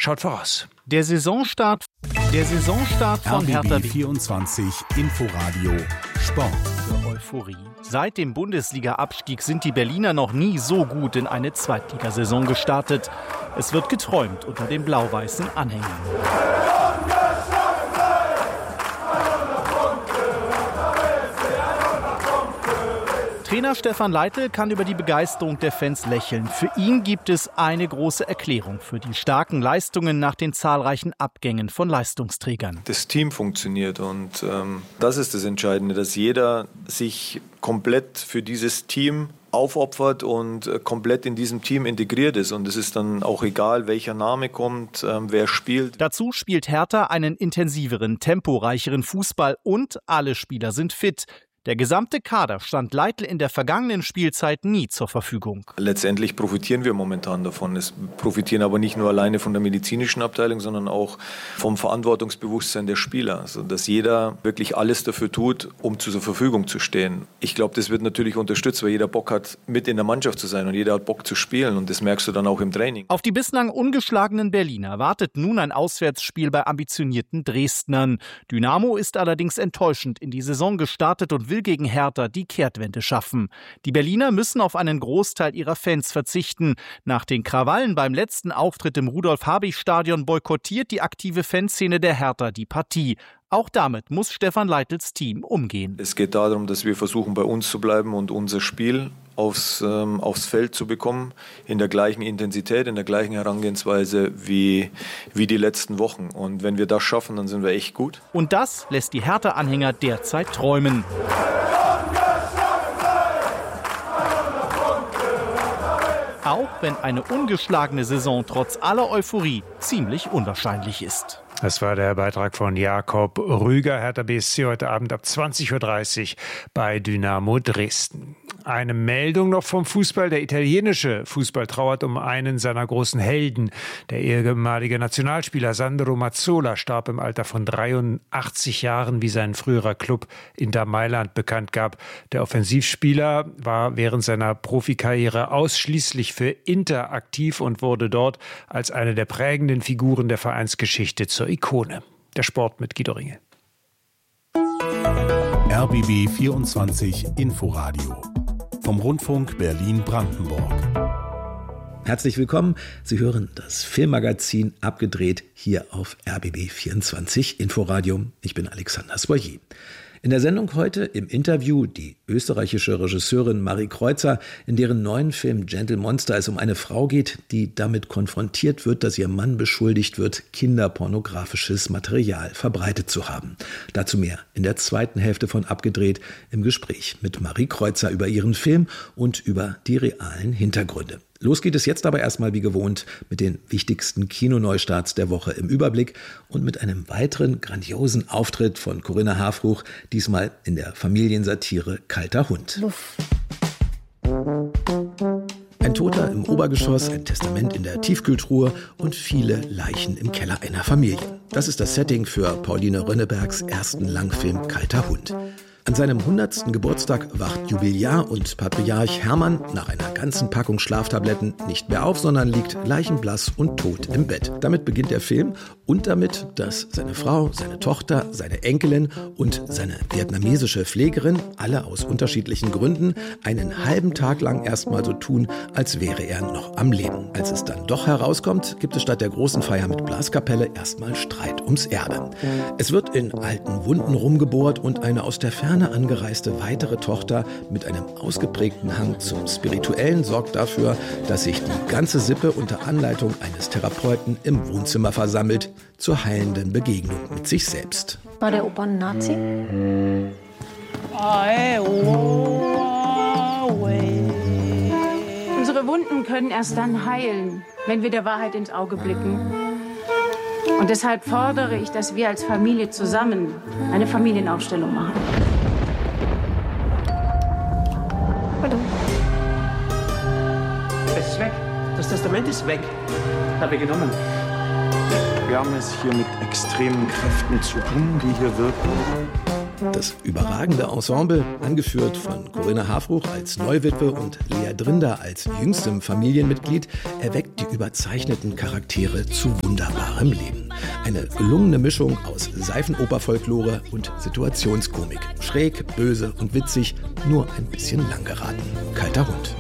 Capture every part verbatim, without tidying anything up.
schaut voraus. Der Saisonstart, der Saisonstart von Hertha vierundzwanzig Inforadio Sport. Für Euphorie. Seit dem Bundesliga-Abstieg sind die Berliner noch nie so gut in eine Zweitligasaison gestartet. Es wird geträumt unter den blau-weißen Anhängern. Trainer Stefan Leitl kann über die Begeisterung der Fans lächeln. Für ihn gibt es eine große Erklärung für die starken Leistungen nach den zahlreichen Abgängen von Leistungsträgern. Das Team funktioniert und ähm, das ist das Entscheidende, dass jeder sich komplett für dieses Team aufopfert und äh, komplett in diesem Team integriert ist. Und es ist dann auch egal, welcher Name kommt, ähm, wer spielt. Dazu spielt Hertha einen intensiveren, temporeicheren Fußball und alle Spieler sind fit. Der gesamte Kader stand Leitl in der vergangenen Spielzeit nie zur Verfügung. Letztendlich profitieren wir momentan davon. Es profitieren aber nicht nur alleine von der medizinischen Abteilung, sondern auch vom Verantwortungsbewusstsein der Spieler. Also, dass jeder wirklich alles dafür tut, um zur Verfügung zu stehen. Ich glaube, das wird natürlich unterstützt, weil jeder Bock hat, mit in der Mannschaft zu sein und jeder hat Bock zu spielen. Und das merkst du dann auch im Training. Auf die bislang ungeschlagenen Berliner wartet nun ein Auswärtsspiel bei ambitionierten Dresdnern. Dynamo ist allerdings enttäuschend in die Saison gestartet und will gegen Hertha die Kehrtwende schaffen. Die Berliner müssen auf einen Großteil ihrer Fans verzichten. Nach den Krawallen beim letzten Auftritt im Rudolf-Habich-Stadion boykottiert die aktive Fanszene der Hertha die Partie. Auch damit muss Stefan Leitls Team umgehen. Es geht darum, dass wir versuchen, bei uns zu bleiben und unser Spiel aufs, ähm, aufs Feld zu bekommen, in der gleichen Intensität, in der gleichen Herangehensweise wie, wie die letzten Wochen. Und wenn wir das schaffen, dann sind wir echt gut. Und das lässt die Hertha-Anhänger derzeit träumen. Auch wenn eine ungeschlagene Saison trotz aller Euphorie ziemlich unwahrscheinlich ist. Das war der Beitrag von Jakob Rüger. Hertha B S C heute Abend ab zwanzig Uhr dreißig bei Dynamo Dresden. Eine Meldung noch vom Fußball. Der italienische Fußball trauert um einen seiner großen Helden. Der ehemalige Nationalspieler Sandro Mazzola starb im Alter von dreiundachtzig Jahren, wie sein früherer Club Inter Mailand bekannt gab. Der Offensivspieler war während seiner Profikarriere ausschließlich für Inter aktiv und wurde dort als eine der prägenden Figuren der Vereinsgeschichte zur Ikone. Der Sport mit Guido Ringel. R B B vierundzwanzig Inforadio vom Rundfunk Berlin-Brandenburg. Herzlich willkommen. Sie hören das Filmmagazin Abgedreht hier auf R B B vierundzwanzig Inforadio. Ich bin Alexander Soyer. In der Sendung heute im Interview die österreichische Regisseurin Marie Kreuzer, in deren neuen Film Gentle Monster es um eine Frau geht, die damit konfrontiert wird, dass ihr Mann beschuldigt wird, kinderpornografisches Material verbreitet zu haben. Dazu mehr in der zweiten Hälfte von Abgedreht im Gespräch mit Marie Kreuzer über ihren Film und über die realen Hintergründe. Los geht es jetzt aber erstmal wie gewohnt mit den wichtigsten Kinoneustarts der Woche im Überblick und mit einem weiteren grandiosen Auftritt von Corinna Harfouch, diesmal in der Familiensatire Kalter Hund. Luff. Ein Toter im Obergeschoss, ein Testament in der Tiefkühltruhe und viele Leichen im Keller einer Familie. Das ist das Setting für Pauline Rönnebergs ersten Langfilm Kalter Hund. An seinem hundertsten Geburtstag wacht Jubilar und Patriarch Hermann nach einer ganzen Packung Schlaftabletten nicht mehr auf, sondern liegt leichenblass und tot im Bett. Damit beginnt der Film und damit, dass seine Frau, seine Tochter, seine Enkelin und seine vietnamesische Pflegerin, alle aus unterschiedlichen Gründen, einen halben Tag lang erstmal so tun, als wäre er noch am Leben. Als es dann doch herauskommt, gibt es statt der großen Feier mit Blaskapelle erstmal Streit ums Erbe. Es wird in alten Wunden rumgebohrt und eine aus der Ferne angereiste weitere Tochter mit einem ausgeprägten Hang zum Spirituellen sorgt dafür, dass sich die ganze Sippe unter Anleitung eines Therapeuten im Wohnzimmer versammelt zur heilenden Begegnung mit sich selbst. War der Opa ein Nazi? Unsere Wunden können erst dann heilen, wenn wir der Wahrheit ins Auge blicken. Und deshalb fordere ich, dass wir als Familie zusammen eine Familienaufstellung machen. Hallo. Es ist weg. Das Testament ist weg. Habe ich genommen. Wir haben es hier mit extremen Kräften zu tun, die hier wirken. Das überragende Ensemble, angeführt von Corinna Harfouch als Neuwitwe und Lea Drinder als jüngstem Familienmitglied, erweckt die überzeichneten Charaktere zu wunderbarem Leben. Eine gelungene Mischung aus Seifenoper-Folklore und Situationskomik. Schräg, böse und witzig, nur ein bisschen lang geraten. Kalter Hund.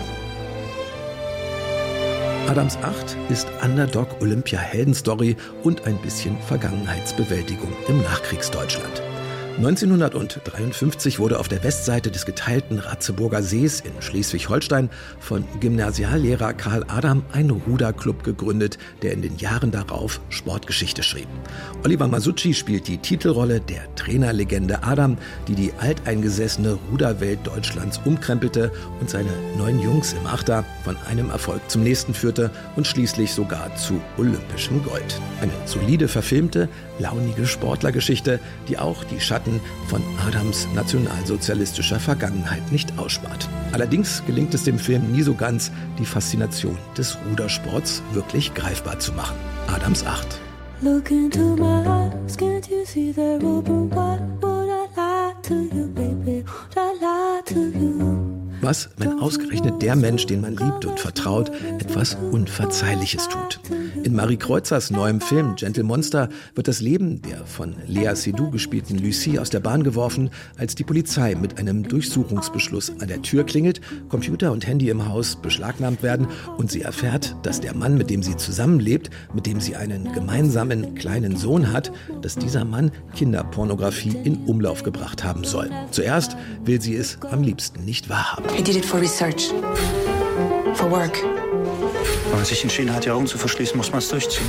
Adams acht ist Underdog-Olympia-Heldenstory und ein bisschen Vergangenheitsbewältigung im Nachkriegsdeutschland. neunzehnhundertdreiundfünfzig wurde auf der Westseite des geteilten Ratzeburger Sees in Schleswig-Holstein von Gymnasiallehrer Karl Adam ein Ruderclub gegründet, der in den Jahren darauf Sportgeschichte schrieb. Oliver Masucci spielt die Titelrolle der Trainerlegende Adam, die die alteingesessene Ruderwelt Deutschlands umkrempelte und seine neun Jungs im Achter von einem Erfolg zum nächsten führte und schließlich sogar zu olympischem Gold. Eine solide verfilmte, launige Sportlergeschichte, die auch die Schatten von Adams nationalsozialistischer Vergangenheit nicht ausspart. Allerdings gelingt es dem Film nie so ganz, die Faszination des Rudersports wirklich greifbar zu machen. Adams acht. Look into my eyes, can't you see the open wide? Would I lie to you, baby? Would I lie to you? Was, wenn ausgerechnet der Mensch, den man liebt und vertraut, etwas Unverzeihliches tut? In Marie Kreuzers neuem Film Gentle Monster wird das Leben der von Lea Seydoux gespielten Lucie aus der Bahn geworfen, als die Polizei mit einem Durchsuchungsbeschluss an der Tür klingelt, Computer und Handy im Haus beschlagnahmt werden und sie erfährt, dass der Mann, mit dem sie zusammenlebt, mit dem sie einen gemeinsamen kleinen Sohn hat, dass dieser Mann Kinderpornogafie in Umlauf gebracht haben soll. Zuerst will sie es am liebsten nicht wahrhaben. I did it for research. For work. Wenn man sich entschieden hat, die Augen zu verschließen, muss man es durchziehen.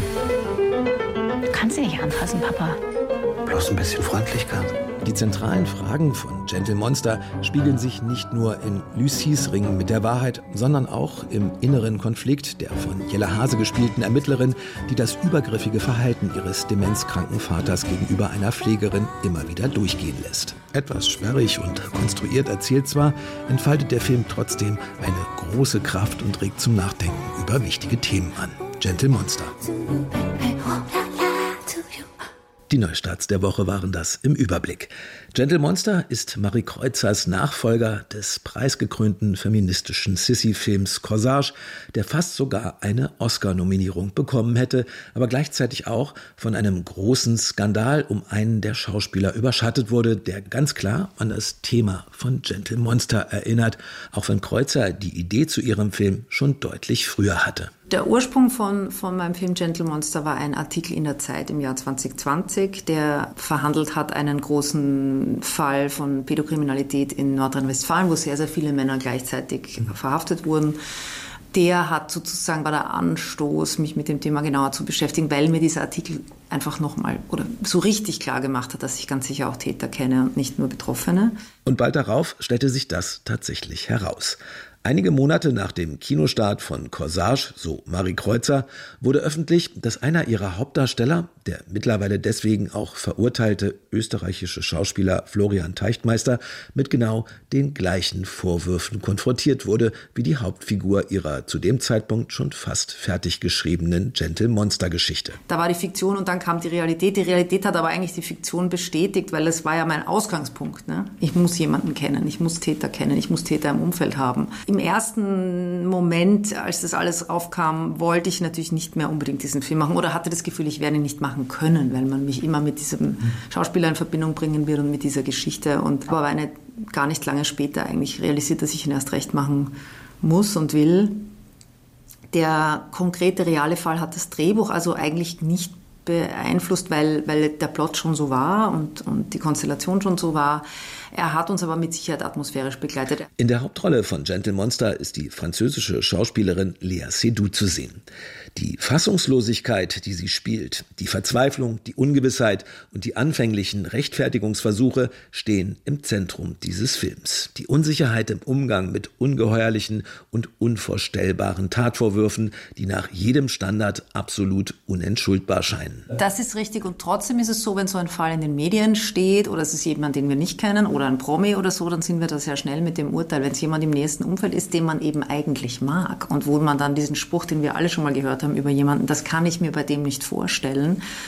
Du kannst sie nicht anfassen, Papa. Bloß ein bisschen Freundlichkeit. Die zentralen Fragen von Gentle Monster spiegeln sich nicht nur in Lucies Ringen mit der Wahrheit, sondern auch im inneren Konflikt der von Jella Hase gespielten Ermittlerin, die das übergriffige Verhalten ihres demenzkranken Vaters gegenüber einer Pflegerin immer wieder durchgehen lässt. Etwas sperrig und konstruiert erzählt zwar, entfaltet der Film trotzdem eine große Kraft und regt zum Nachdenken über wichtige Themen an. Gentle Monster. Die Neustarts der Woche waren das im Überblick. Gentle Monster ist Marie Kreuzers Nachfolger des preisgekrönten feministischen Sissy-Films Corsage, der fast sogar eine Oscar-Nominierung bekommen hätte, aber gleichzeitig auch von einem großen Skandal um einen der Schauspieler überschattet wurde, der ganz klar an das Thema von Gentle Monster erinnert, auch wenn Kreuzer die Idee zu ihrem Film schon deutlich früher hatte. Der Ursprung von, von meinem Film Gentle Monster war ein Artikel in der Zeit im Jahr zwanzig zwanzig, der verhandelt hat einen großen Fall von Pädokriminalität in Nordrhein-Westfalen, wo sehr, sehr viele Männer gleichzeitig verhaftet wurden. Der hat sozusagen, war der Anstoß, mich mit dem Thema genauer zu beschäftigen, weil mir dieser Artikel einfach nochmal oder so richtig klar gemacht hat, dass ich ganz sicher auch Täter kenne und nicht nur Betroffene. Und bald darauf stellte sich das tatsächlich heraus. Einige Monate nach dem Kinostart von Corsage, so Marie Kreuzer, wurde öffentlich, dass einer ihrer Hauptdarsteller, der mittlerweile deswegen auch verurteilte österreichische Schauspieler Florian Teichtmeister, mit genau den gleichen Vorwürfen konfrontiert wurde wie die Hauptfigur ihrer zu dem Zeitpunkt schon fast fertig geschriebenen Gentle Monster Geschichte. Da war die Fiktion und dann kam die Realität. Die Realität hat aber eigentlich die Fiktion bestätigt, weil es war ja mein Ausgangspunkt. Ne? Ich muss jemanden kennen, ich muss Täter kennen, ich muss Täter im Umfeld haben. Im ersten Moment, als das alles aufkam, wollte ich natürlich nicht mehr unbedingt diesen Film machen oder hatte das Gefühl, ich werde ihn nicht machen können, weil man mich immer mit diesem Schauspieler in Verbindung bringen wird und mit dieser Geschichte. Und aber eine, gar nicht lange später eigentlich realisiert, dass ich ihn erst recht machen muss und will. Der konkrete, reale Fall hat das Drehbuch also eigentlich nicht beeinflusst, weil, weil der Plot schon so war und, und die Konstellation schon so war. Er hat uns aber mit Sicherheit atmosphärisch begleitet. In der Hauptrolle von Gentle Monster ist die französische Schauspielerin Lea Seydoux zu sehen. Die Fassungslosigkeit, die sie spielt, die Verzweiflung, die Ungewissheit und die anfänglichen Rechtfertigungsversuche stehen im Zentrum dieses Films. Die Unsicherheit im Umgang mit ungeheuerlichen und unvorstellbaren Tatvorwürfen, die nach jedem Standard absolut unentschuldbar scheinen. Das ist richtig und trotzdem ist es so, wenn so ein Fall in den Medien steht oder es ist jemand, den wir nicht kennen oder ein Promi oder so, dann sind wir da sehr schnell mit dem Urteil. Wenn es jemand im nächsten Umfeld ist, den man eben eigentlich mag und wo man dann diesen Spruch, den wir alle schon mal gehört haben über jemanden, das kann ich mir bei dem nicht vorstellen.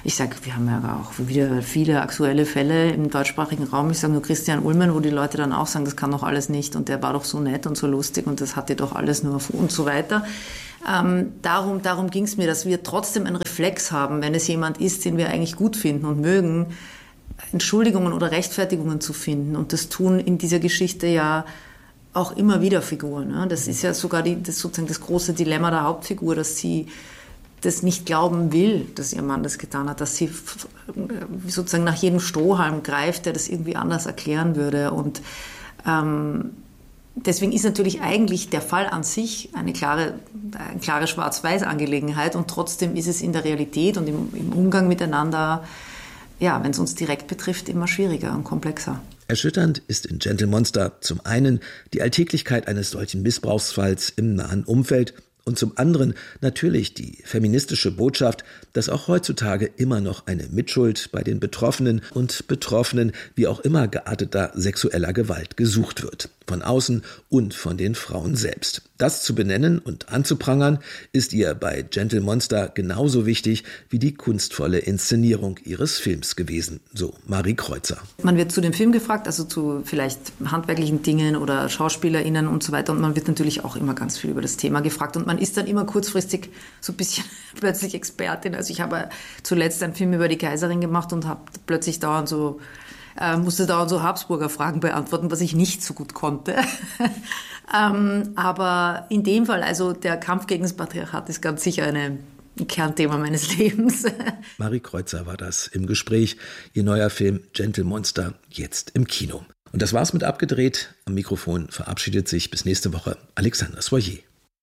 Ich sage, wir haben ja auch wieder viele aktuelle Fälle im deutschsprachigen Raum. Ich sage nur Christian Ulmen, wo die Leute dann auch sagen, das kann doch alles nicht und der war doch so nett und so lustig und das hatte doch alles nur und so weiter. Ähm, darum darum ging es mir, dass wir trotzdem einen Reflex haben, wenn es jemand ist, den wir eigentlich gut finden und mögen, Entschuldigungen oder Rechtfertigungen zu finden. Und das tun in dieser Geschichte ja auch immer wieder Figuren. Ne? Das ist ja sogar die, das sozusagen das große Dilemma der Hauptfigur, dass sie das nicht glauben will, dass ihr Mann das getan hat, dass sie sozusagen nach jedem Strohhalm greift, der das irgendwie anders erklären würde. Und ähm, deswegen ist natürlich eigentlich der Fall an sich eine klare, eine klare Schwarz-Weiß-Angelegenheit und trotzdem ist es in der Realität und im, im Umgang miteinander, ja, wenn es uns direkt betrifft, immer schwieriger und komplexer. Erschütternd ist in Gentle Monster zum einen die Alltäglichkeit eines solchen Missbrauchsfalls im nahen Umfeld und zum anderen natürlich die feministische Botschaft, dass auch heutzutage immer noch eine Mitschuld bei den Betroffenen und Betroffenen wie auch immer gearteter sexueller Gewalt gesucht wird. Von außen und von den Frauen selbst. Das zu benennen und anzuprangern, ist ihr bei Gentle Monster genauso wichtig wie die kunstvolle Inszenierung ihres Films gewesen, so Marie Kreuzer. Man wird zu dem Film gefragt, also zu vielleicht handwerklichen Dingen oder SchauspielerInnen und so weiter und man wird natürlich auch immer ganz viel über das Thema gefragt und man ist dann immer kurzfristig so ein bisschen plötzlich Expertin. Also ich habe zuletzt einen Film über die Kaiserin gemacht und habe plötzlich dauernd so Äh, musste dauernd so Habsburger Fragen beantworten, was ich nicht so gut konnte. ähm, aber in dem Fall, also der Kampf gegen das Patriarchat ist ganz sicher eine, ein Kernthema meines Lebens. Marie Kreuzer war das im Gespräch. Ihr neuer Film Gentle Monster jetzt im Kino. Und das war's mit Abgedreht. Am Mikrofon verabschiedet sich bis nächste Woche Alexander Soyer.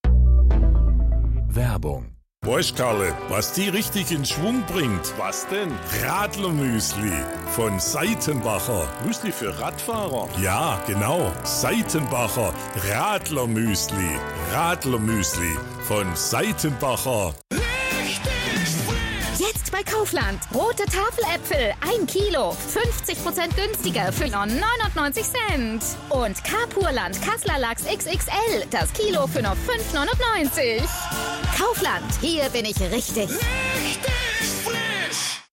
Werbung. Weißt Karle, was die richtig in Schwung bringt? Was denn? Radlermüsli von Seitenbacher. Müsli für Radfahrer? Ja, genau. Seitenbacher Radlermüsli. Radlermüsli von Seitenbacher. Jetzt bei Kaufland. Rote Tafeläpfel, ein Kilo, fünfzig Prozent günstiger für nur neunundneunzig Cent. Und Carpurland Kassler Lachs X X L, das Kilo für nur fünf neunundneunzig. Kaufland, hier bin ich richtig. Richtig frisch.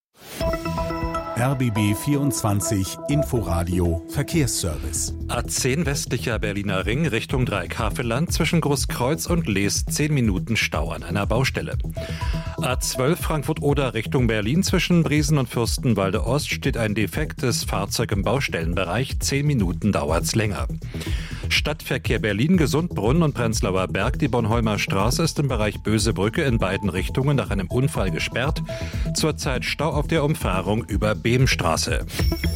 R B B vierundzwanzig Inforadio Verkehrsservice. A zehn westlicher Berliner Ring Richtung Dreieckhavelland zwischen Großkreuz und Lees zehn Minuten Stau an einer Baustelle. A zwölf Frankfurt-Oder Richtung Berlin zwischen Briesen und Fürstenwalde Ost steht ein defektes Fahrzeug im Baustellenbereich. zehn Minuten dauert's länger. Stadtverkehr Berlin-Gesundbrunnen und Prenzlauer Berg. Die Bornholmer Straße ist im Bereich Bösebrücke in beiden Richtungen nach einem Unfall gesperrt. Zurzeit Stau auf der Umfahrung über Behmstraße.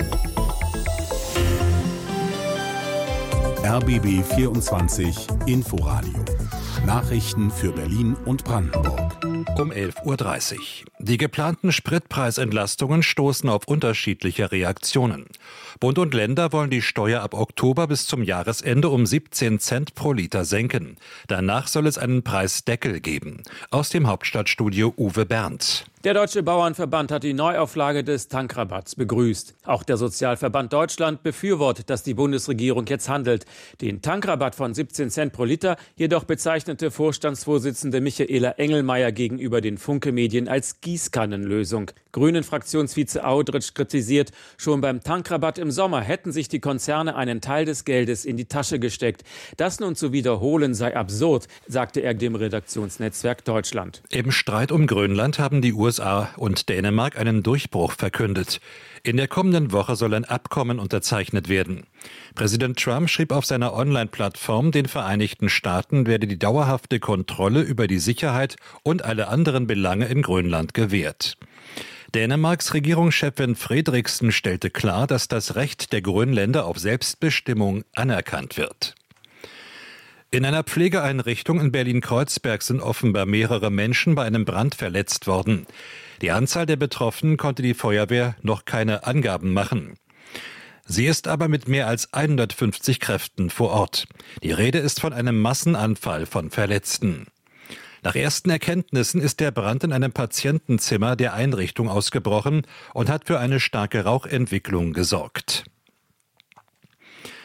R B B vierundzwanzig Inforadio. Nachrichten für Berlin und Brandenburg. Um elf Uhr dreißig. Die geplanten Spritpreisentlastungen stoßen auf unterschiedliche Reaktionen. Bund und Länder wollen die Steuer ab Oktober bis zum Jahresende um siebzehn Cent pro Liter senken. Danach soll es einen Preisdeckel geben. Aus dem Hauptstadtstudio Uwe Berndt. Der Deutsche Bauernverband hat die Neuauflage des Tankrabatts begrüßt. Auch der Sozialverband Deutschland befürwortet, dass die Bundesregierung jetzt handelt. Den Tankrabatt von siebzehn Cent pro Liter jedoch bezeichnete Vorstandsvorsitzende Michaela Engelmeier gegenüber den Funke-Medien als Gießkannenlösung. Grünen-Fraktionsvize Audritsch kritisiert, schon beim Tankrabatt im Sommer hätten sich die Konzerne einen Teil des Geldes in die Tasche gesteckt. Das nun zu wiederholen sei absurd, sagte er dem Redaktionsnetzwerk Deutschland. Im Streit um Grönland haben die U S A und Dänemark einen Durchbruch verkündet. In der kommenden Woche soll ein Abkommen unterzeichnet werden. Präsident Trump schrieb auf seiner Online-Plattform, den Vereinigten Staaten werde die dauerhafte Kontrolle über die Sicherheit und alle anderen Belange in Grönland gewährt. Dänemarks Regierungschefin Frederiksen stellte klar, dass das Recht der Grönländer auf Selbstbestimmung anerkannt wird. In einer Pflegeeinrichtung in Berlin-Kreuzberg sind offenbar mehrere Menschen bei einem Brand verletzt worden. Die Anzahl der Betroffenen konnte die Feuerwehr noch keine Angaben machen. Sie ist aber mit mehr als hundertfünfzig Kräften vor Ort. Die Rede ist von einem Massenanfall von Verletzten. Nach ersten Erkenntnissen ist der Brand in einem Patientenzimmer der Einrichtung ausgebrochen und hat für eine starke Rauchentwicklung gesorgt.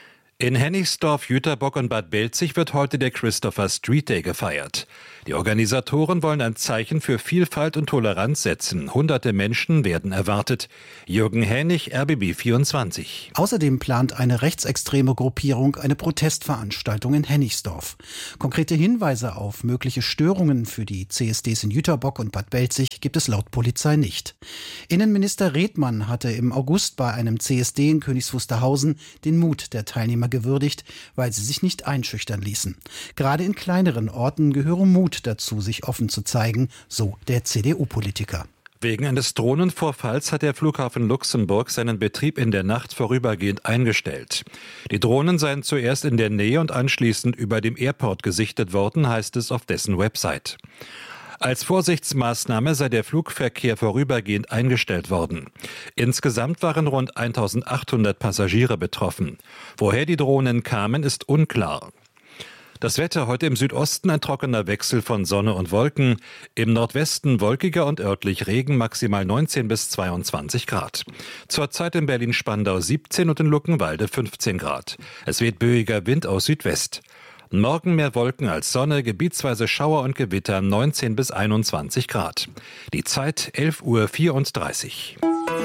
In Hennigsdorf, Jüterbock und Bad Belzig wird heute der Christopher Street Day gefeiert. Die Organisatoren wollen ein Zeichen für Vielfalt und Toleranz setzen. Hunderte Menschen werden erwartet. Jürgen Hänig, R B B vierundzwanzig. Außerdem plant eine rechtsextreme Gruppierung eine Protestveranstaltung in Hennigsdorf. Konkrete Hinweise auf mögliche Störungen für die C S Ds in Jüterbock und Bad Belzig gibt es laut Polizei nicht. Innenminister Redmann hatte im August bei einem C S D in Königs Wusterhausen den Mut der Teilnehmer gewürdigt, weil sie sich nicht einschüchtern ließen. Gerade in kleineren Orten gehöre Mut dazu, sich offen zu zeigen, so der C D U-Politiker. Wegen eines Drohnenvorfalls hat der Flughafen Luxemburg seinen Betrieb in der Nacht vorübergehend eingestellt. Die Drohnen seien zuerst in der Nähe und anschließend über dem Airport gesichtet worden, heißt es auf dessen Website. Als Vorsichtsmaßnahme sei der Flugverkehr vorübergehend eingestellt worden. Insgesamt waren rund eintausendachthundert Passagiere betroffen. Woher die Drohnen kamen, ist unklar. Das Wetter heute im Südosten ein trockener Wechsel von Sonne und Wolken. Im Nordwesten wolkiger und örtlich Regen, maximal neunzehn bis zweiundzwanzig Grad. Zurzeit in Berlin-Spandau siebzehn und in Luckenwalde fünfzehn Grad. Es weht böiger Wind aus Südwest. Morgen mehr Wolken als Sonne, gebietsweise Schauer und Gewitter neunzehn bis einundzwanzig Grad. Die Zeit elf Uhr vierunddreißig.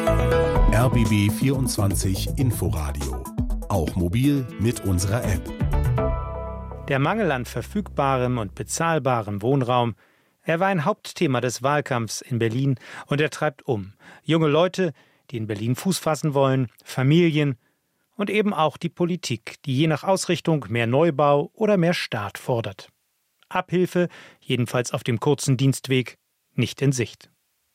R B B vierundzwanzig Inforadio. Auch mobil mit unserer App. Der Mangel an verfügbarem und bezahlbarem Wohnraum, er war ein Hauptthema des Wahlkampfs in Berlin und er treibt um. Junge Leute, die in Berlin Fuß fassen wollen, Familien und eben auch die Politik, die je nach Ausrichtung mehr Neubau oder mehr Staat fordert. Abhilfe, jedenfalls auf dem kurzen Dienstweg, nicht in Sicht.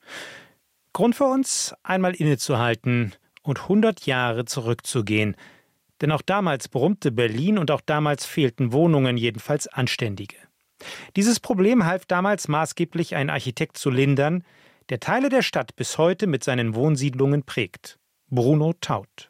Grund für uns, einmal innezuhalten und hundert Jahre zurückzugehen. Denn auch damals brummte Berlin und auch damals fehlten Wohnungen, jedenfalls anständige. Dieses Problem half damals maßgeblich ein Architekt zu lindern, der Teile der Stadt bis heute mit seinen Wohnsiedlungen prägt. Bruno Taut.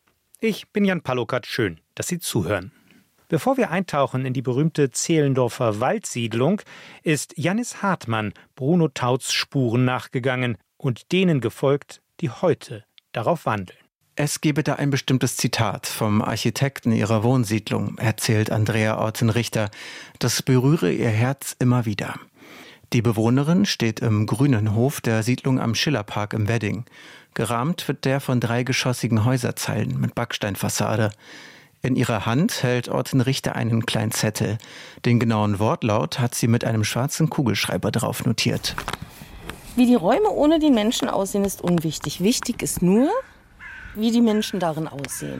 Ich bin Jan Palokat, schön, dass Sie zuhören. Bevor wir eintauchen in die berühmte Zehlendorfer Waldsiedlung, ist Jannis Hartmann Bruno Tauts Spuren nachgegangen und denen gefolgt, die heute darauf wandeln. Es gebe da ein bestimmtes Zitat vom Architekten ihrer Wohnsiedlung, erzählt Andrea Orten-Richter. Das berühre ihr Herz immer wieder. Die Bewohnerin steht im grünen Hof der Siedlung am Schillerpark im Wedding. Gerahmt wird der von dreigeschossigen Häuserzeilen mit Backsteinfassade. In ihrer Hand hält Orten-Richter einen kleinen Zettel. Den genauen Wortlaut hat sie mit einem schwarzen Kugelschreiber drauf notiert. Wie die Räume ohne die Menschen aussehen, ist unwichtig. Wichtig ist nur, wie die Menschen darin aussehen.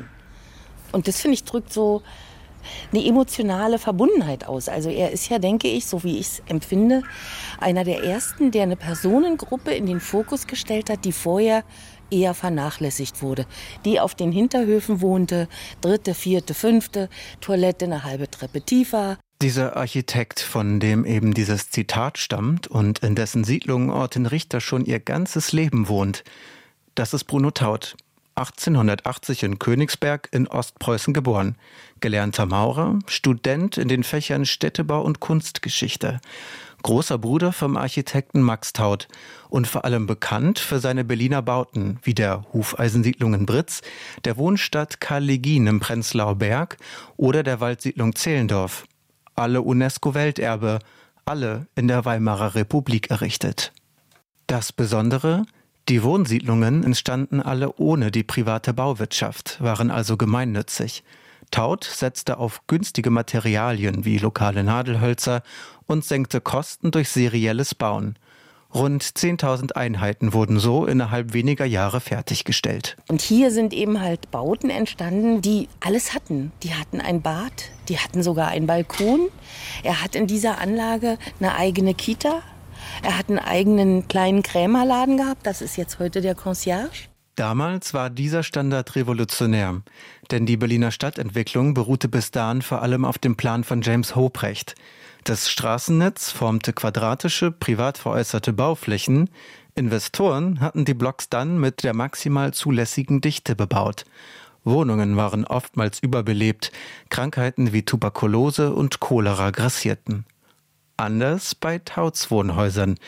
Und das, finde ich, drückt so eine emotionale Verbundenheit aus. Also er ist ja, denke ich, so wie ich es empfinde, einer der Ersten, der eine Personengruppe in den Fokus gestellt hat, die vorher eher vernachlässigt wurde. Die auf den Hinterhöfen wohnte, dritte, vierte, fünfte, Toilette eine halbe Treppe tiefer. Dieser Architekt, von dem eben dieses Zitat stammt und in dessen Siedlung Orten-Richter schon ihr ganzes Leben wohnt, das ist Bruno Taut. achtzehnhundertachtzig in Königsberg in Ostpreußen geboren. Gelernter Maurer, Student in den Fächern Städtebau und Kunstgeschichte. Großer Bruder vom Architekten Max Taut und vor allem bekannt für seine Berliner Bauten, wie der Hufeisensiedlung in Britz, der Wohnstadt Karl-Legien im Prenzlauer Berg oder der Waldsiedlung Zehlendorf. Alle UNESCO-Welterbe, alle in der Weimarer Republik errichtet. Das Besondere: die Wohnsiedlungen entstanden alle ohne die private Bauwirtschaft, waren also gemeinnützig. Taut setzte auf günstige Materialien wie lokale Nadelhölzer und senkte Kosten durch serielles Bauen. Rund zehntausend Einheiten wurden so innerhalb weniger Jahre fertiggestellt. Und hier sind eben halt Bauten entstanden, die alles hatten. Die hatten ein Bad, die hatten sogar einen Balkon. Er hat in dieser Anlage eine eigene Kita. Er hat einen eigenen kleinen Krämerladen gehabt, das ist jetzt heute der Concierge. Damals war dieser Standard revolutionär, denn die Berliner Stadtentwicklung beruhte bis dahin vor allem auf dem Plan von James Hobrecht. Das Straßennetz formte quadratische, privat veräußerte Bauflächen. Investoren hatten die Blocks dann mit der maximal zulässigen Dichte bebaut. Wohnungen waren oftmals überbelebt, Krankheiten wie Tuberkulose und Cholera grassierten. Anders bei Tauts Wohnhäusern.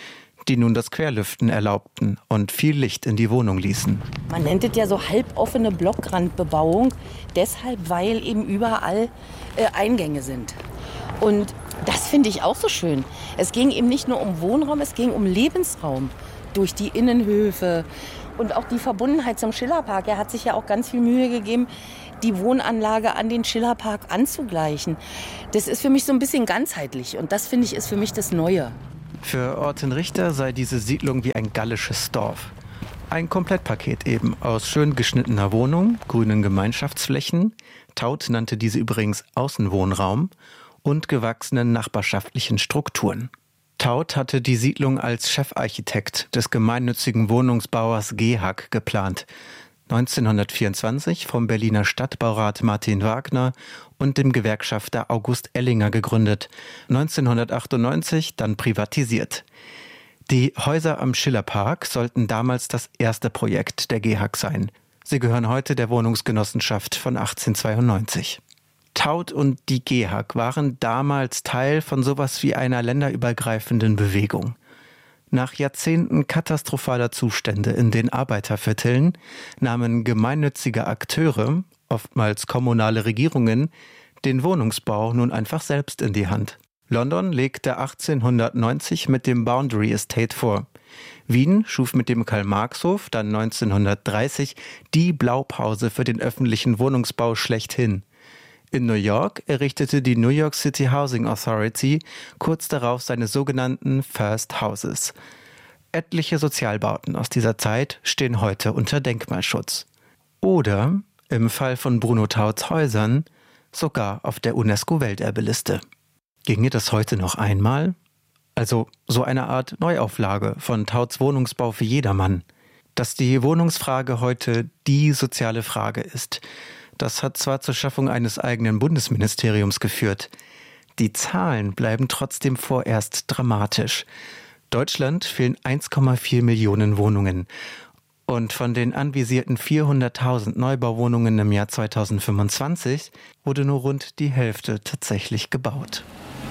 die nun das Querlüften erlaubten und viel Licht in die Wohnung ließen. Man nennt es ja so halboffene Blockrandbebauung, deshalb, weil eben überall äh, Eingänge sind. Und das finde ich auch so schön. Es ging eben nicht nur um Wohnraum, es ging um Lebensraum durch die Innenhöfe und auch die Verbundenheit zum Schillerpark. Er hat sich ja auch ganz viel Mühe gegeben, die Wohnanlage an den Schillerpark anzugleichen. Das ist für mich so ein bisschen ganzheitlich und das, finde ich, ist für mich das Neue. Für Orten Richter sei diese Siedlung wie ein gallisches Dorf. Ein Komplettpaket eben aus schön geschnittener Wohnung, grünen Gemeinschaftsflächen, Taut nannte diese übrigens Außenwohnraum, und gewachsenen nachbarschaftlichen Strukturen. Taut hatte die Siedlung als Chefarchitekt des gemeinnützigen Wohnungsbauers GEHAG geplant. neunzehnhundertvierundzwanzig vom Berliner Stadtbaurat Martin Wagner und dem Gewerkschafter August Ellinger gegründet, neunzehnhundertachtundneunzig dann privatisiert. Die Häuser am Schillerpark sollten damals das erste Projekt der GEHAG sein. Sie gehören heute der Wohnungsgenossenschaft von achtzehnhundertzweiundneunzig. Taut und die GEHAG waren damals Teil von sowas wie einer länderübergreifenden Bewegung. Nach Jahrzehnten katastrophaler Zustände in den Arbeitervierteln nahmen gemeinnützige Akteure, oftmals kommunale Regierungen, den Wohnungsbau nun einfach selbst in die Hand. London legte achtzehnhundertneunzig mit dem Boundary Estate vor. Wien schuf mit dem Karl-Marx-Hof dann neunzehnhundertdreißig die Blaupause für den öffentlichen Wohnungsbau schlechthin. In New York errichtete die New York City Housing Authority kurz darauf seine sogenannten First Houses. Etliche Sozialbauten aus dieser Zeit stehen heute unter Denkmalschutz. Oder, im Fall von Bruno Tauts Häusern, sogar auf der UNESCO-Welterbeliste. Ginge das heute noch einmal? Also so eine Art Neuauflage von Tauts Wohnungsbau für jedermann. Dass die Wohnungsfrage heute die soziale Frage ist, das hat zwar zur Schaffung eines eigenen Bundesministeriums geführt. Die Zahlen bleiben trotzdem vorerst dramatisch. Deutschland fehlen eins Komma vier Millionen Wohnungen. Und von den anvisierten vierhunderttausend Neubauwohnungen im Jahr zweitausendfünfundzwanzig wurde nur rund die Hälfte tatsächlich gebaut.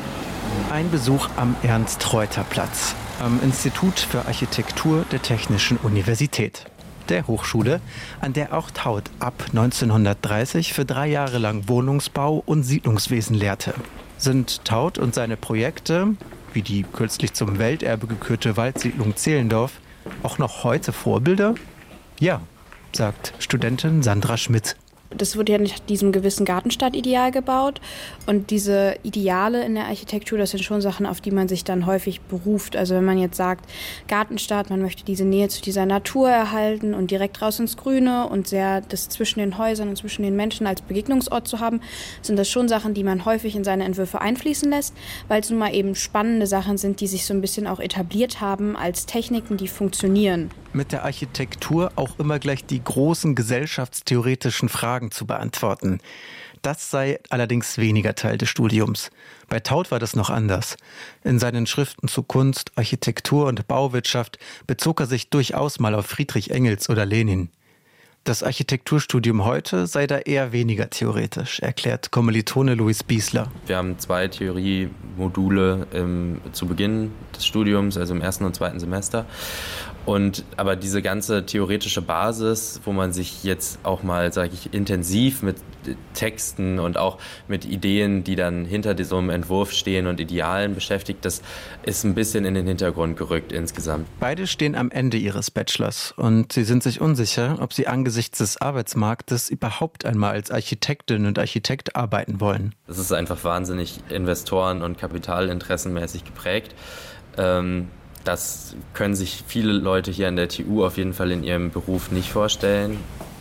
Ein Besuch am Ernst-Reuter-Platz, am Institut für Architektur der Technischen Universität. Der Hochschule, an der auch Taut ab neunzehnhundertdreißig für drei Jahre lang Wohnungsbau und Siedlungswesen lehrte. Sind Taut und seine Projekte, wie die kürzlich zum Welterbe gekürte Waldsiedlung Zehlendorf, auch noch heute Vorbilder? Ja, sagt Studentin Sandra Schmidt. Das wurde ja nach diesem gewissen Gartenstadtideal gebaut. Und diese Ideale in der Architektur, das sind schon Sachen, auf die man sich dann häufig beruft. Also wenn man jetzt sagt, Gartenstadt, man möchte diese Nähe zu dieser Natur erhalten und direkt raus ins Grüne und sehr das zwischen den Häusern und zwischen den Menschen als Begegnungsort zu haben, sind das schon Sachen, die man häufig in seine Entwürfe einfließen lässt, weil es nun mal eben spannende Sachen sind, die sich so ein bisschen auch etabliert haben als Techniken, die funktionieren. Mit der Architektur auch immer gleich die großen gesellschaftstheoretischen Fragen zu beantworten. Das sei allerdings weniger Teil des Studiums. Bei Taut war das noch anders. In seinen Schriften zu Kunst, Architektur und Bauwirtschaft bezog er sich durchaus mal auf Friedrich Engels oder Lenin. Das Architekturstudium heute sei da eher weniger theoretisch, erklärt Kommilitone Luis Biesler. Wir haben zwei Theoriemodule im, zu Beginn des Studiums, also im ersten und zweiten Semester. Und aber diese ganze theoretische Basis, wo man sich jetzt auch mal, sage ich, intensiv mit Texten und auch mit Ideen, die dann hinter so einem Entwurf stehen und Idealen beschäftigt, das ist ein bisschen in den Hintergrund gerückt insgesamt. Beide stehen am Ende ihres Bachelors und sie sind sich unsicher, ob sie angesichts des Arbeitsmarktes überhaupt einmal als Architektin und Architekt arbeiten wollen. Das ist einfach wahnsinnig investoren- und kapitalinteressenmäßig geprägt. Ähm, Das können sich viele Leute hier an der T U auf jeden Fall in ihrem Beruf nicht vorstellen.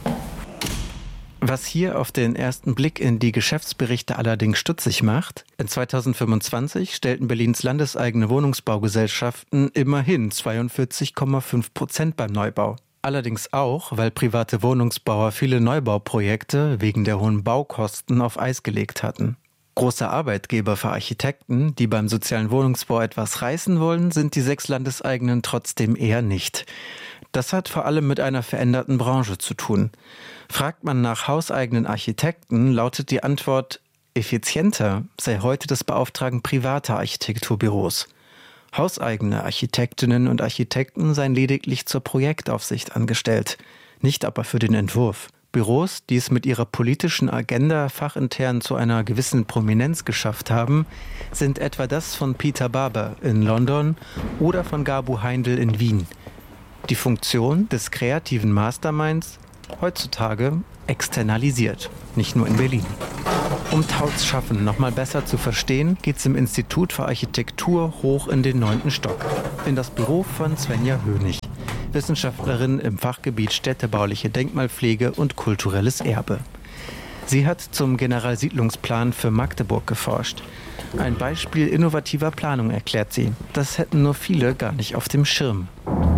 Was hier auf den ersten Blick in die Geschäftsberichte allerdings stutzig macht: In zweitausendfünfundzwanzig stellten Berlins landeseigene Wohnungsbaugesellschaften immerhin zweiundvierzig Komma fünf Prozent beim Neubau. Allerdings auch, weil private Wohnungsbauer viele Neubauprojekte wegen der hohen Baukosten auf Eis gelegt hatten. Große Arbeitgeber für Architekten, die beim sozialen Wohnungsbau etwas reißen wollen, sind die sechs landeseigenen trotzdem eher nicht. Das hat vor allem mit einer veränderten Branche zu tun. Fragt man nach hauseigenen Architekten, lautet die Antwort: effizienter sei heute das Beauftragen privater Architekturbüros. Hauseigene Architektinnen und Architekten seien lediglich zur Projektaufsicht angestellt, nicht aber für den Entwurf. Büros, die es mit ihrer politischen Agenda fachintern zu einer gewissen Prominenz geschafft haben, sind etwa das von Peter Barber in London oder von Gabu Heindl in Wien. Die Funktion des kreativen Masterminds heutzutage externalisiert, nicht nur in Berlin. Um Tauts Schaffen noch mal besser zu verstehen, geht's im Institut für Architektur hoch in den neunten Stock, in das Büro von Svenja Hönig, Wissenschaftlerin im Fachgebiet städtebauliche Denkmalpflege und kulturelles Erbe. Sie hat zum Generalsiedlungsplan für Magdeburg geforscht. Ein Beispiel innovativer Planung, erklärt sie. Das hätten nur viele gar nicht auf dem Schirm.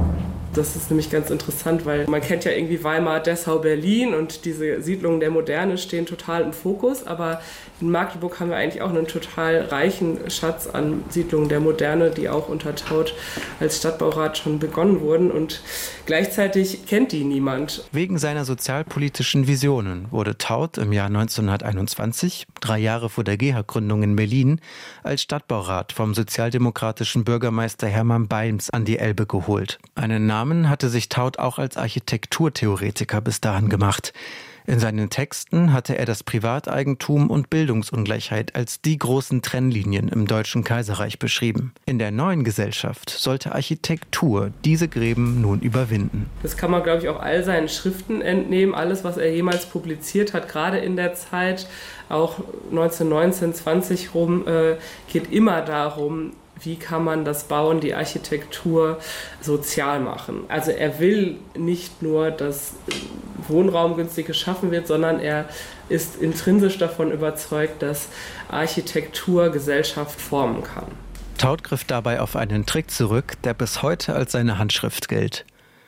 Das ist nämlich ganz interessant, weil man kennt ja irgendwie Weimar, Dessau, Berlin und diese Siedlungen der Moderne stehen total im Fokus. Aber in Magdeburg haben wir eigentlich auch einen total reichen Schatz an Siedlungen der Moderne, die auch unter Taut als Stadtbaurat schon begonnen wurden. Und gleichzeitig kennt die niemand. Wegen seiner sozialpolitischen Visionen wurde Taut im Jahr neunzehnhunderteinundzwanzig, drei Jahre vor der G E H A-Gründung in Berlin, als Stadtbaurat vom sozialdemokratischen Bürgermeister Hermann Balms an die Elbe geholt. Einen Namen hatte sich Taut auch als Architekturtheoretiker bis dahin gemacht. In seinen Texten hatte er das Privateigentum und Bildungsungleichheit als die großen Trennlinien im Deutschen Kaiserreich beschrieben. In der neuen Gesellschaft sollte Architektur diese Gräben nun überwinden. Das kann man, glaube ich, auch all seinen Schriften entnehmen. Alles, was er jemals publiziert hat, gerade in der Zeit, auch neunzehnhundertneunzehn, zwanzig rum, äh, geht immer darum, wie kann man das Bauen, die Architektur sozial machen. Also er will nicht nur, dass Wohnraum günstig geschaffen wird, sondern er ist intrinsisch davon überzeugt, dass Architektur Gesellschaft formen kann. Taut griff dabei auf einen Trick zurück, der bis heute als seine Handschrift gilt.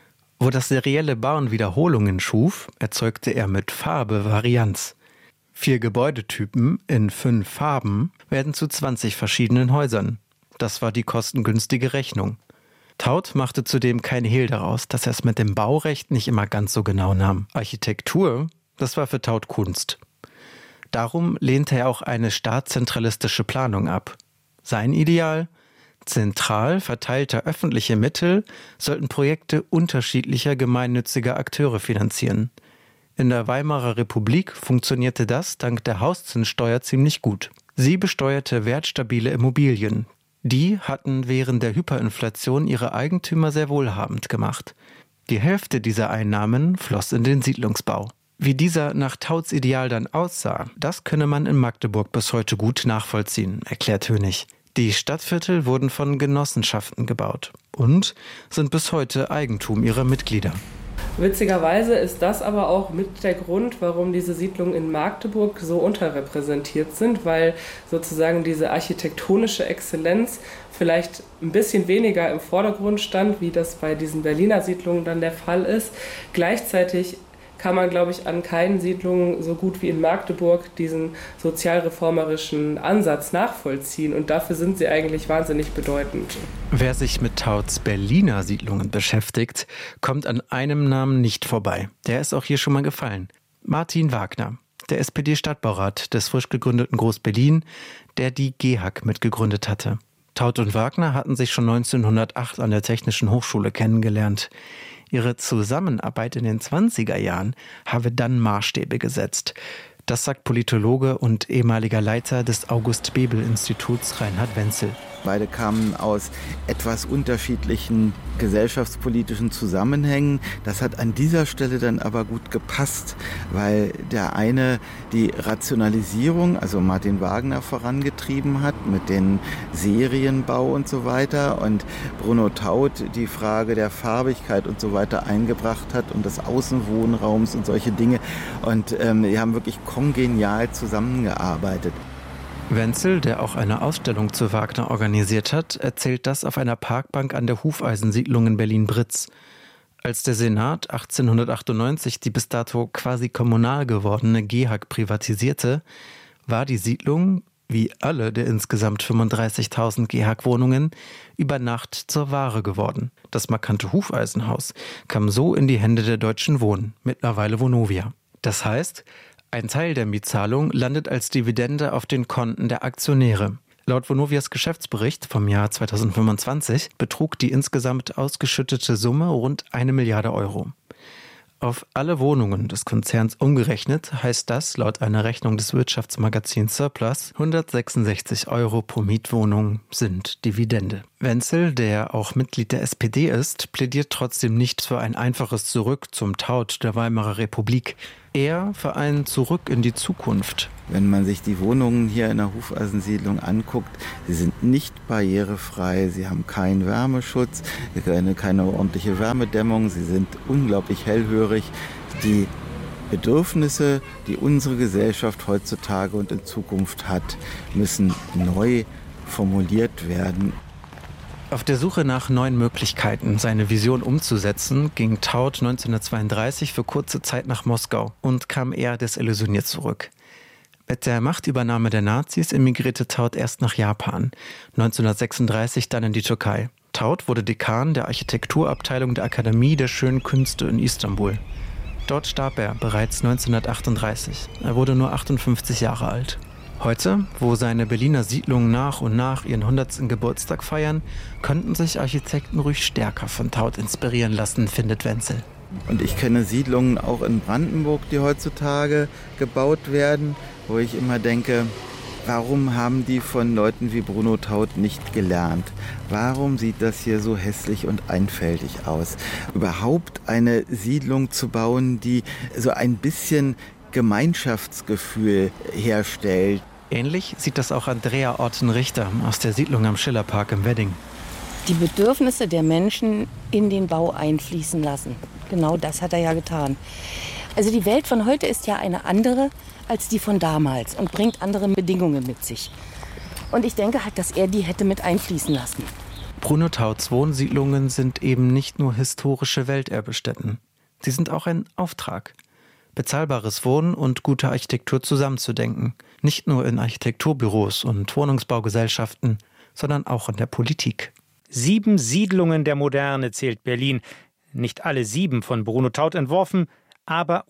Wo das serielle Bauen Wiederholungen schuf, erzeugte er mit Farbe Varianz. Vier Gebäudetypen in fünf Farben werden zu zwanzig verschiedenen Häusern. Das war die kostengünstige Rechnung. Taut machte zudem kein Hehl daraus, dass er es mit dem Baurecht nicht immer ganz so genau nahm. Architektur, das war für Taut Kunst. Darum lehnte er auch eine staatszentralistische Planung ab. Sein Ideal? Zentral verteilte öffentliche Mittel sollten Projekte unterschiedlicher gemeinnütziger Akteure finanzieren. In der Weimarer Republik funktionierte das dank der Hauszinssteuer ziemlich gut. Sie besteuerte wertstabile Immobilien. Die hatten während der Hyperinflation ihre Eigentümer sehr wohlhabend gemacht. Die Hälfte dieser Einnahmen floss in den Siedlungsbau. Wie dieser nach Tauts Ideal dann aussah, das könne man in Magdeburg bis heute gut nachvollziehen, erklärt Hönig. Die Stadtviertel wurden von Genossenschaften gebaut und sind bis heute Eigentum ihrer Mitglieder. Witzigerweise ist das aber auch mit der Grund, warum diese Siedlungen in Magdeburg so unterrepräsentiert sind, weil sozusagen diese architektonische Exzellenz vielleicht ein bisschen weniger im Vordergrund stand, wie das bei diesen Berliner Siedlungen dann der Fall ist. Gleichzeitig kann man, glaube ich, an keinen Siedlungen so gut wie in Magdeburg diesen sozialreformerischen Ansatz nachvollziehen. Und dafür sind sie eigentlich wahnsinnig bedeutend. Wer sich mit Tauts Berliner Siedlungen beschäftigt, kommt an einem Namen nicht vorbei. Der ist auch hier schon mal gefallen. Martin Wagner, der S P D-Stadtbaurat des frisch gegründeten Groß-Berlin, der die G E H A G mitgegründet hatte. Taut und Wagner hatten sich schon neunzehnhundertacht an der Technischen Hochschule kennengelernt. Ihre Zusammenarbeit in den zwanziger Jahren habe dann Maßstäbe gesetzt. Das sagt Politologe und ehemaliger Leiter des August-Bebel-Instituts Reinhard Wenzel. Beide kamen aus etwas unterschiedlichen gesellschaftspolitischen Zusammenhängen. Das hat an dieser Stelle dann aber gut gepasst, weil der eine die Rationalisierung, also Martin Wagner, vorangetrieben hat mit den Serienbau und so weiter und Bruno Taut die Frage der Farbigkeit und so weiter eingebracht hat und des Außenwohnraums und solche Dinge. Und ähm, die haben wirklich kongenial zusammengearbeitet. Wenzel, der auch eine Ausstellung zu Wagner organisiert hat, erzählt das auf einer Parkbank an der Hufeisensiedlung in Berlin-Britz. Als der Senat achtzehnhundertachtundneunzig die bis dato quasi kommunal gewordene G E H A G privatisierte, war die Siedlung, wie alle der insgesamt fünfunddreißigtausend G E H A G-Wohnungen, über Nacht zur Ware geworden. Das markante Hufeisenhaus kam so in die Hände der Deutschen Wohnen, mittlerweile Vonovia. Das heißt, ein Teil der Mietzahlung landet als Dividende auf den Konten der Aktionäre. Laut Vonovias Geschäftsbericht vom Jahr zweitausendfünfundzwanzig betrug die insgesamt ausgeschüttete Summe rund eine Milliarde Euro. Auf alle Wohnungen des Konzerns umgerechnet heißt das laut einer Rechnung des Wirtschaftsmagazins Surplus hundertsechsundsechzig Euro pro Mietwohnung sind Dividende. Wenzel, der auch Mitglied der S P D ist, plädiert trotzdem nicht für ein einfaches Zurück zum Taut der Weimarer Republik. Eher für ein Zurück in die Zukunft. Wenn man sich die Wohnungen hier in der Hufeisensiedlung anguckt, sie sind nicht barrierefrei, sie haben keinen Wärmeschutz, keine, keine ordentliche Wärmedämmung, sie sind unglaublich hellhörig. Die Bedürfnisse, die unsere Gesellschaft heutzutage und in Zukunft hat, müssen neu formuliert werden. Auf der Suche nach neuen Möglichkeiten, seine Vision umzusetzen, ging Taut neunzehnhundertzweiunddreißig für kurze Zeit nach Moskau und kam eher desillusioniert zurück. Mit der Machtübernahme der Nazis emigrierte Taut erst nach Japan, neunzehnhundertsechsunddreißig dann in die Türkei. Taut wurde Dekan der Architekturabteilung der Akademie der Schönen Künste in Istanbul. Dort starb er bereits neunzehnhundertachtunddreißig. Er wurde nur achtundfünfzig Jahre alt. Heute, wo seine Berliner Siedlungen nach und nach ihren hundertsten Geburtstag feiern, könnten sich Architekten ruhig stärker von Taut inspirieren lassen, findet Wenzel. Und ich kenne Siedlungen auch in Brandenburg, die heutzutage gebaut werden, wo ich immer denke, warum haben die von Leuten wie Bruno Taut nicht gelernt? Warum sieht das hier so hässlich und einfältig aus? Überhaupt eine Siedlung zu bauen, die so ein bisschen Gemeinschaftsgefühl herstellt. Ähnlich sieht das auch Andrea Orten-Richter aus der Siedlung am Schillerpark im Wedding. Die Bedürfnisse der Menschen in den Bau einfließen lassen. Genau das hat er ja getan. Also die Welt von heute ist ja eine andere als die von damals und bringt andere Bedingungen mit sich. Und ich denke halt, dass er die hätte mit einfließen lassen. Bruno Tauts Wohnsiedlungen sind eben nicht nur historische Welterbestätten. Sie sind auch ein Auftrag. Bezahlbares Wohnen und gute Architektur zusammenzudenken. Nicht nur in Architekturbüros und Wohnungsbaugesellschaften, sondern auch in der Politik. Sieben Siedlungen der Moderne zählt Berlin. Nicht alle sieben von Bruno Taut entworfen, aber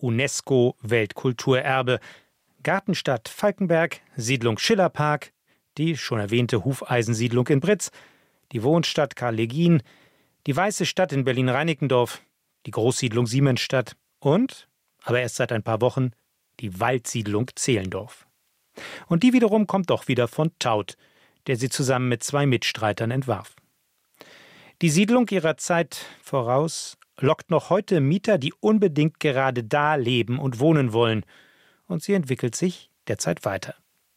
UNESCO-Weltkulturerbe. Gartenstadt Falkenberg, Siedlung Schillerpark, die schon erwähnte Hufeisensiedlung in Britz, die Wohnstadt Karl-Legien, die Weiße Stadt in Berlin-Reinickendorf, die Großsiedlung Siemensstadt und, aber erst seit ein paar Wochen, die Waldsiedlung Zehlendorf. Und die wiederum kommt doch wieder von Taut, der sie zusammen mit zwei Mitstreitern entwarf. Die Siedlung ihrer Zeit voraus lockt noch heute Mieter, die unbedingt gerade da leben und wohnen wollen. Und sie entwickelt sich derzeit weiter.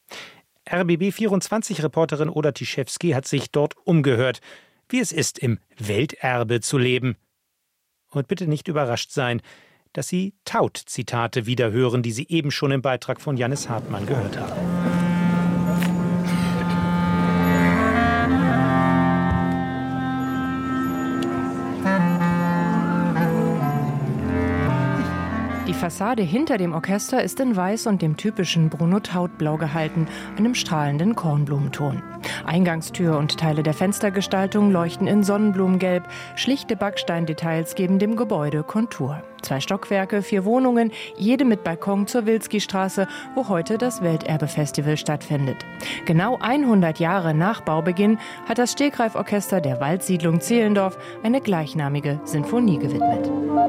R B B vierundzwanzig-Reporterin Oda Tischewski hat sich dort umgehört, wie es ist, im Welterbe zu leben. Und bitte nicht überrascht sein, dass Sie Taut-Zitate wiederhören, die Sie eben schon im Beitrag von Jannis Hartmann gehört haben. Die Fassade hinter dem Orchester ist in Weiß und dem typischen Bruno-Taut-Blau gehalten, einem strahlenden Kornblumenton. Eingangstür und Teile der Fenstergestaltung leuchten in Sonnenblumengelb. Schlichte Backsteindetails geben dem Gebäude Kontur. Zwei Stockwerke, vier Wohnungen, jede mit Balkon zur Wilskistraße, wo heute das Welterbe-Festival stattfindet. Genau hundert Jahre nach Baubeginn hat das Stegreiforchester der Waldsiedlung Zehlendorf eine gleichnamige Sinfonie gewidmet.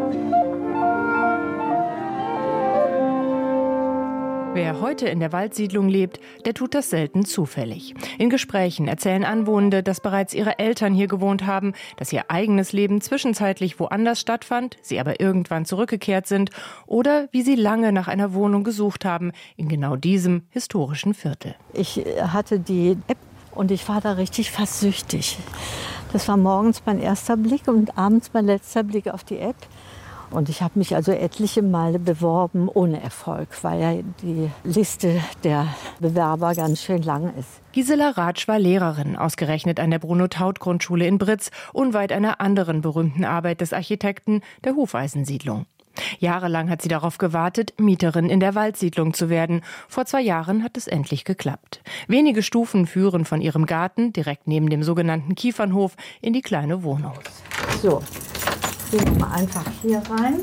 Wer heute in der Waldsiedlung lebt, der tut das selten zufällig. In Gesprächen erzählen Anwohnende, dass bereits ihre Eltern hier gewohnt haben, dass ihr eigenes Leben zwischenzeitlich woanders stattfand, sie aber irgendwann zurückgekehrt sind oder wie sie lange nach einer Wohnung gesucht haben in genau diesem historischen Viertel. Ich hatte die App und ich war da richtig fast süchtig. Das war morgens mein erster Blick und abends mein letzter Blick auf die App. Und ich habe mich also etliche Male beworben, ohne Erfolg, weil ja die Liste der Bewerber ganz schön lang ist. Gisela Ratsch war Lehrerin, ausgerechnet an der Bruno-Taut-Grundschule in Britz, unweit einer anderen berühmten Arbeit des Architekten, der Hufeisensiedlung. Jahrelang hat sie darauf gewartet, Mieterin in der Waldsiedlung zu werden. Vor zwei Jahren hat es endlich geklappt. Wenige Stufen führen von ihrem Garten, direkt neben dem sogenannten Kiefernhof, in die kleine Wohnung. So. Gehen wir einfach hier rein.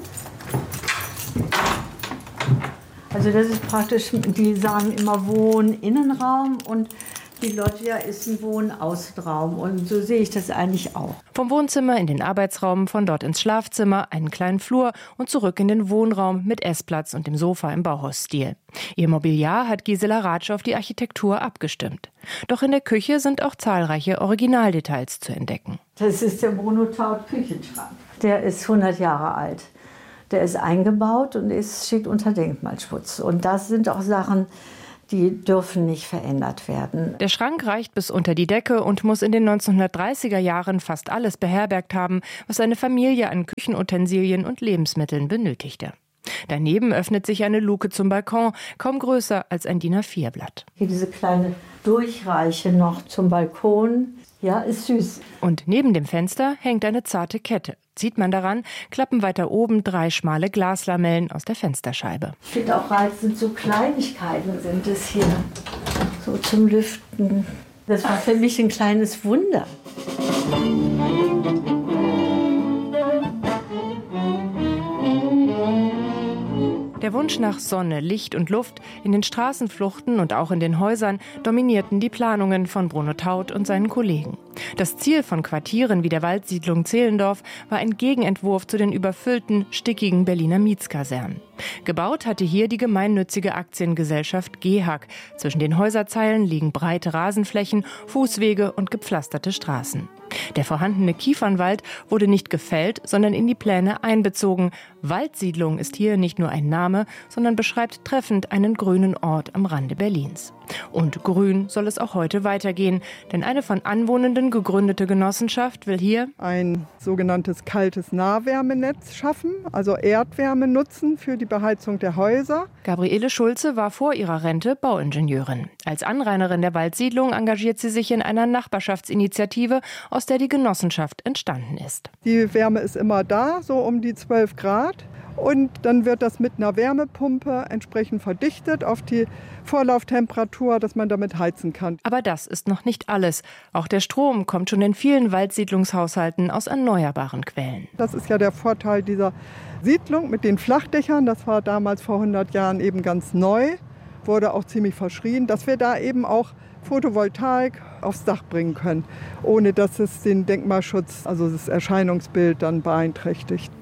Also das ist praktisch, die sagen immer Wohn-Innenraum und Die Loggia ist ein Wohnaußenraum und so sehe ich das eigentlich auch. Vom Wohnzimmer in den Arbeitsraum, von dort ins Schlafzimmer, einen kleinen Flur und zurück in den Wohnraum mit Essplatz und dem Sofa im Bauhausstil. Ihr Mobiliar hat Gisela Ratsch auf die Architektur abgestimmt. Doch in der Küche sind auch zahlreiche Originaldetails zu entdecken. Das ist der Bruno Taut Küchenschrank. Der ist hundert Jahre alt. Der ist eingebaut und ist, steht unter Denkmalschutz. Und das sind auch Sachen, die dürfen nicht verändert werden. Der Schrank reicht bis unter die Decke und muss in den neunzehnhundertdreißiger Jahren fast alles beherbergt haben, was eine Familie an Küchenutensilien und Lebensmitteln benötigte. Daneben öffnet sich eine Luke zum Balkon, kaum größer als ein D I N A vier Blatt. Hier diese kleine Durchreiche noch zum Balkon. Ja, ist süß. Und neben dem Fenster hängt eine zarte Kette. Sieht man daran, klappen weiter oben drei schmale Glaslamellen aus der Fensterscheibe. Ich finde auch reizend, so Kleinigkeiten sind es hier, so zum Lüften. Das war für mich ein kleines Wunder. Der Wunsch nach Sonne, Licht und Luft in den Straßenfluchten und auch in den Häusern dominierten die Planungen von Bruno Taut und seinen Kollegen. Das Ziel von Quartieren wie der Waldsiedlung Zehlendorf war ein Gegenentwurf zu den überfüllten, stickigen Berliner Mietskasernen. Gebaut hatte hier die gemeinnützige Aktiengesellschaft G E H A K. Zwischen den Häuserzeilen liegen breite Rasenflächen, Fußwege und gepflasterte Straßen. Der vorhandene Kiefernwald wurde nicht gefällt, sondern in die Pläne einbezogen. Waldsiedlung ist hier nicht nur ein Name, sondern beschreibt treffend einen grünen Ort am Rande Berlins. Und grün soll es auch heute weitergehen, denn eine von Anwohnenden gegründete Genossenschaft will hier ein sogenanntes kaltes Nahwärmenetz schaffen, also Erdwärme nutzen für die Beheizung der Häuser. Gabriele Schulze war vor ihrer Rente Bauingenieurin. Als Anrainerin der Waldsiedlung engagiert sie sich in einer Nachbarschaftsinitiative, aus der die Genossenschaft entstanden ist. Die Wärme ist immer da, so um die zwölf Grad. Und dann wird das mit einer Wärmepumpe entsprechend verdichtet auf die Vorlauftemperatur, dass man damit heizen kann. Aber das ist noch nicht alles. Auch der Strom kommt schon in vielen Waldsiedlungshaushalten aus erneuerbaren Quellen. Das ist ja der Vorteil dieser Siedlung mit den Flachdächern. Das war damals vor hundert Jahren eben ganz neu, wurde auch ziemlich verschrien, dass wir da eben auch Photovoltaik aufs Dach bringen können, ohne dass es den Denkmalschutz, also das Erscheinungsbild, dann beeinträchtigt.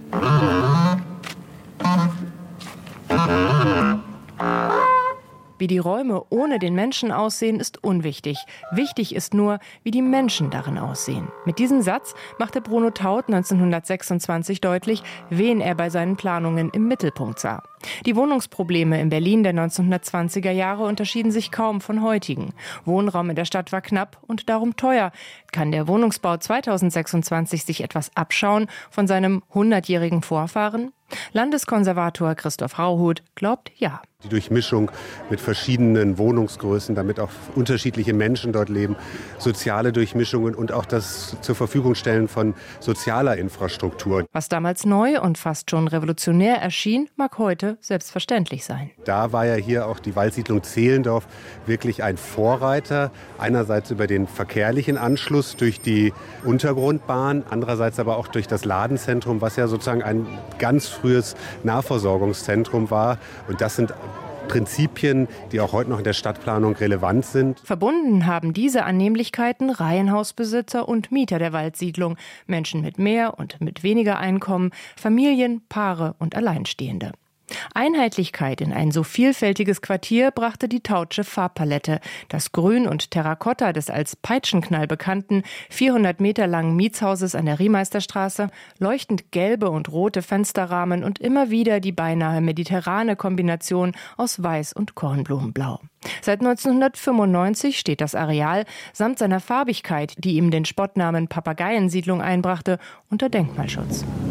Wie die Räume ohne den Menschen aussehen, ist unwichtig. Wichtig ist nur, wie die Menschen darin aussehen. Mit diesem Satz machte Bruno Taut neunzehnhundertsechsundzwanzig deutlich, wen er bei seinen Planungen im Mittelpunkt sah. Die Wohnungsprobleme in Berlin der neunzehnhundertzwanziger Jahre unterschieden sich kaum von heutigen. Wohnraum in der Stadt war knapp und darum teuer. Kann der Wohnungsbau zweitausendsechsundzwanzig sich etwas abschauen von seinem hundertjährigen Vorfahren? Landeskonservator Christoph Rauhut glaubt ja. Die Durchmischung mit verschiedenen Wohnungsgrößen, damit auch unterschiedliche Menschen dort leben, soziale Durchmischungen und auch das zur Verfügung stellen von sozialer Infrastruktur. Was damals neu und fast schon revolutionär erschien, mag heute selbstverständlich sein. Da war ja hier auch die Waldsiedlung Zehlendorf wirklich ein Vorreiter. Einerseits über den verkehrlichen Anschluss durch die Untergrundbahn, andererseits aber auch durch das Ladenzentrum, was ja sozusagen ein ganz frühes Nahversorgungszentrum war. Und das sind Prinzipien, die auch heute noch in der Stadtplanung relevant sind. Verbunden haben diese Annehmlichkeiten Reihenhausbesitzer und Mieter der Waldsiedlung, Menschen mit mehr und mit weniger Einkommen, Familien, Paare und Alleinstehende. Einheitlichkeit in ein so vielfältiges Quartier brachte die Tautsche Farbpalette. Das Grün und Terrakotta des als Peitschenknall bekannten vierhundert Meter langen Mietshauses an der Riemeisterstraße, leuchtend gelbe und rote Fensterrahmen und immer wieder die beinahe mediterrane Kombination aus Weiß und Kornblumenblau. Seit neunzehnhundertfünfundneunzig steht das Areal samt seiner Farbigkeit, die ihm den Spottnamen Papageiensiedlung einbrachte, unter Denkmalschutz.